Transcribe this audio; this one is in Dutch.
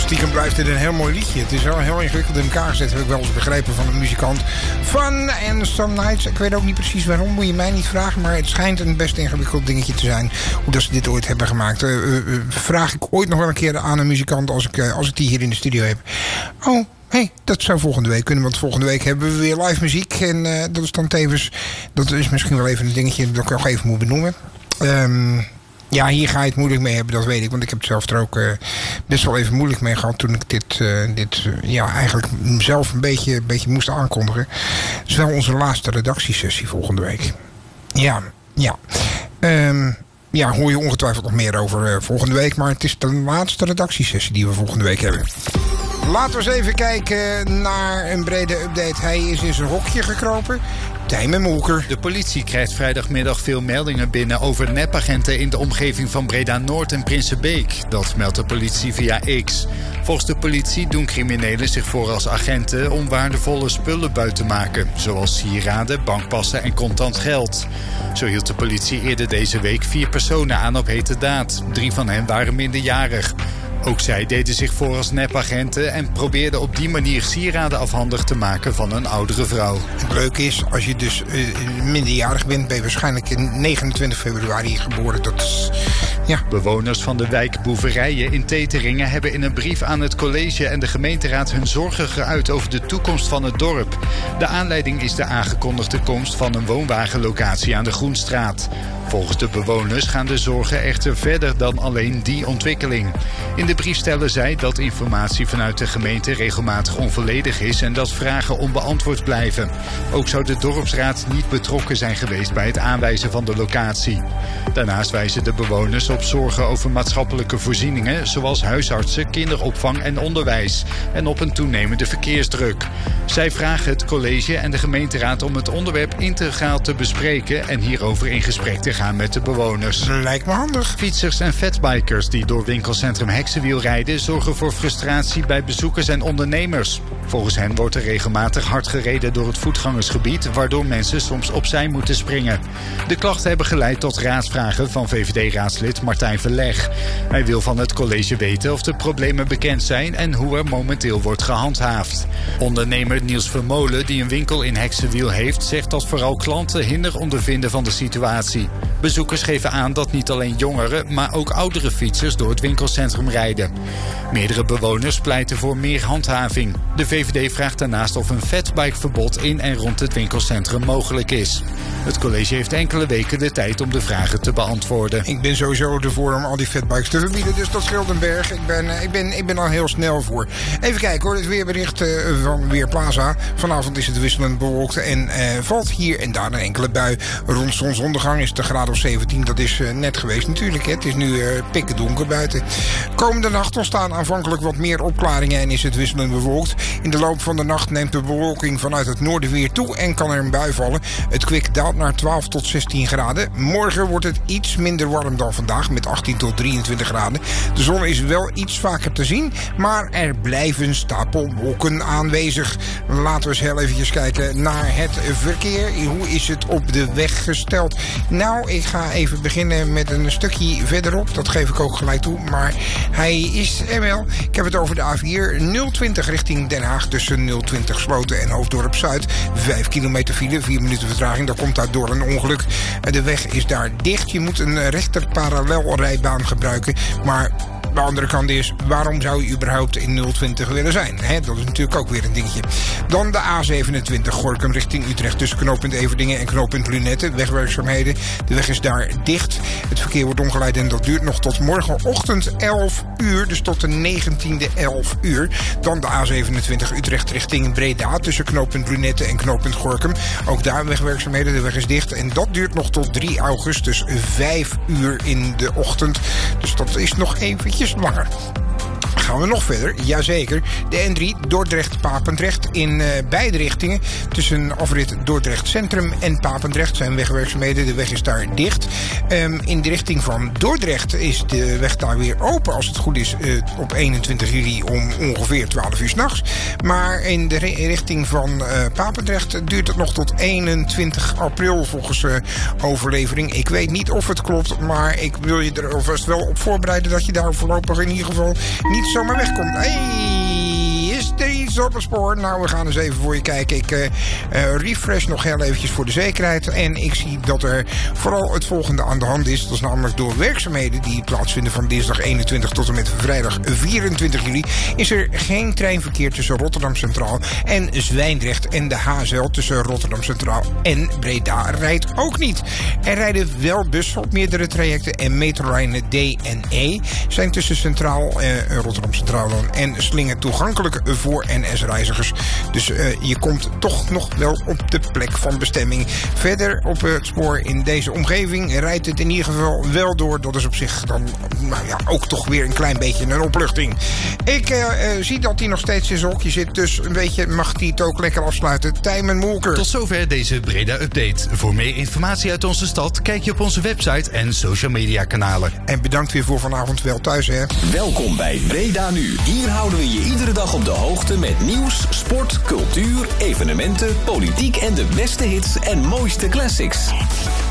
stiekem blijft dit een heel mooi liedje. Het is wel heel ingewikkeld in elkaar gezet, heb ik wel eens begrepen van een muzikant. Fun and Some Nights. Ik weet ook niet precies waarom, moet je mij niet vragen. Maar het schijnt een best ingewikkeld dingetje te zijn. Hoe dat ze dit ooit hebben gemaakt. Vraag ik ooit nog wel een keer aan een muzikant als ik die hier in de studio heb. Oh, hey, dat zou volgende week kunnen. Want volgende week hebben we weer live muziek. En dat is dan tevens... Dat is misschien wel even een dingetje dat ik nog even moet benoemen. Ja, hier ga je het moeilijk mee hebben, dat weet ik. Want ik heb het zelf er ook best wel even moeilijk mee gehad... toen ik dit eigenlijk zelf een beetje moest aankondigen. Het is wel onze laatste redactiesessie volgende week. Ja. Ja, hoor je ongetwijfeld nog meer over volgende week. Maar het is de laatste redactiesessie die we volgende week hebben. Laten we eens even kijken naar een brede update. Hij is in zijn hokje gekropen. Tijmen Molker. De politie krijgt vrijdagmiddag veel meldingen binnen over nepagenten in de omgeving van Breda-Noord en Prinsenbeek. Dat meldt de politie via X. Volgens de politie doen criminelen zich voor als agenten om waardevolle spullen buit te maken. Zoals sieraden, bankpassen en contant geld. Zo hield de politie eerder deze week 4 personen aan op hete daad. 3 van hen waren minderjarig. Ook zij deden zich voor als nepagenten en probeerden op die manier sieraden afhandig te maken van een oudere vrouw. Het leuke is, als je dus minderjarig bent, ben je waarschijnlijk in 29 februari geboren. Dat is, ja. Bewoners van de wijk Boeverijen in Teteringen hebben in een brief aan het college en de gemeenteraad hun zorgen geuit over de toekomst van het dorp. De aanleiding is de aangekondigde komst van een woonwagenlocatie aan de Groenstraat. Volgens de bewoners gaan de zorgen echter verder dan alleen die ontwikkeling. In de brief stellen zij dat informatie vanuit de gemeente regelmatig onvolledig is en dat vragen onbeantwoord blijven. Ook zou de dorpsraad niet betrokken zijn geweest bij het aanwijzen van de locatie. Daarnaast wijzen de bewoners op zorgen over maatschappelijke voorzieningen zoals huisartsen, kinderopvang en onderwijs en op een toenemende verkeersdruk. Zij vragen het college en de gemeenteraad om het onderwerp integraal te bespreken en hierover in gesprek te gaan met de bewoners. Lijkt me handig. Fietsers en fatbikers die door winkelcentrum Heksenwiel rijden zorgen voor frustratie bij bezoekers en ondernemers. Volgens hen wordt er regelmatig hard gereden door het voetgangersgebied, waardoor mensen soms opzij moeten springen. De klachten hebben geleid tot raadsvragen van VVD-raadslid Martijn Verleg. Hij wil van het college weten of de problemen bekend zijn en hoe er momenteel wordt gehandhaafd. Ondernemer Niels Vermolen, die een winkel in Heksenwiel heeft, zegt dat vooral klanten hinder ondervinden van de situatie. Bezoekers geven aan dat niet alleen jongeren, maar ook oudere fietsers door het winkelcentrum rijden. Meerdere bewoners pleiten voor meer handhaving. De VVD vraagt daarnaast of een fatbikeverbod in en rond het winkelcentrum mogelijk is. Het college heeft enkele weken de tijd om de vragen te beantwoorden. Ik ben sowieso ervoor om al die fatbikes te verbieden, dus dat scheelt een berg. Ik ben al heel snel voor. Even kijken hoor, het weerbericht van Weerplaza. Vanavond is het wisselend bewolkt en valt hier en daar een enkele bui. Rond zonsondergang is het een graad of 17. Dat is net geweest natuurlijk. Hè. Het is nu pikken donker buiten. Komende nacht ontstaan aanvankelijk wat meer opklaringen en is het wisselend bewolkt. In de loop van de nacht neemt de bewolking vanuit het noorden weer toe en kan er een bui vallen. Het kwik daalt naar 12 tot 16 graden. Morgen wordt het iets minder warm dan vandaag met 18 tot 23 graden. De zon is wel iets vaker te zien, maar er blijven stapelwolken aanwezig. Laten we eens heel eventjes kijken naar het verkeer. Hoe is het op de weg gesteld? Nou, ik ga even beginnen met een stukje verderop. Dat geef ik ook gelijk toe, maar hij is er wel. Ik heb het over de A4 020 richting Den Haag tussen 020 Sloten en Hoofddorp Zuid. 5 kilometer file, 4 minuten vertraging. Dat komt daar door een ongeluk. De weg is daar dicht. Je moet een rechter parallelrijbaan gebruiken, maar de andere kant is, waarom zou je überhaupt in 020 willen zijn? Dat is natuurlijk ook weer een dingetje. Dan de A27 Gorinchem richting Utrecht tussen knooppunt Everdingen en knooppunt Lunette. Wegwerkzaamheden. De weg is daar dicht. Het verkeer wordt omgeleid en dat duurt nog tot morgenochtend 11 uur. Dus tot de 19e 11 uur. Dan de A27 Utrecht richting Breda tussen knooppunt Lunette en knooppunt Gorinchem. Ook daar wegwerkzaamheden. De weg is dicht en dat duurt nog tot 3 augustus 5 uur in de ochtend. Dus dat is nog eventjes langer. Gaan we nog verder? Jazeker. De N3 Dordrecht-Papendrecht in beide richtingen. Tussen afrit Dordrecht Centrum en Papendrecht zijn wegwerkzaamheden. De weg is daar dicht. In de richting van Dordrecht is de weg daar weer open, als het goed is, op 21 juli om ongeveer 12 uur 's nachts. Maar in de richting van Papendrecht duurt het nog tot 21 april volgens overlevering. Ik weet niet of het klopt, maar ik wil je er alvast wel op voorbereiden dat je daar voorlopig in ieder geval niet niet zomaar wegkomt. Is er iets op het spoor? Nou, we gaan eens even voor je kijken. Ik refresh nog heel eventjes voor de zekerheid. En ik zie dat er vooral het volgende aan de hand is. Dat is namelijk door werkzaamheden die plaatsvinden van dinsdag 21 tot en met vrijdag 24 juli... is er geen treinverkeer tussen Rotterdam Centraal en Zwijndrecht. En de HSL tussen Rotterdam Centraal en Breda rijdt ook niet. Er rijden wel bussen op meerdere trajecten. En metrolijnen D en E zijn tussen Centraal, Rotterdam Centraal en Slingen toegankelijk voor NS-reizigers. Dus je komt toch nog wel op de plek van bestemming. Verder op het spoor in deze omgeving rijdt het in ieder geval wel door. Dat is op zich dan ook toch weer een klein beetje een opluchting. Ik zie dat hij nog steeds in zijn hokje zit. Dus een beetje mag hij het ook lekker afsluiten. Tijmen Molker. Tot zover deze Breda-update. Voor meer informatie uit onze stad kijk je op onze website en social media kanalen. En bedankt weer voor vanavond. Wel thuis, hè. Welkom bij Breda Nu. Hier houden we je iedere dag op de hoogte met nieuws, sport, cultuur, evenementen, politiek en de beste hits en mooiste classics.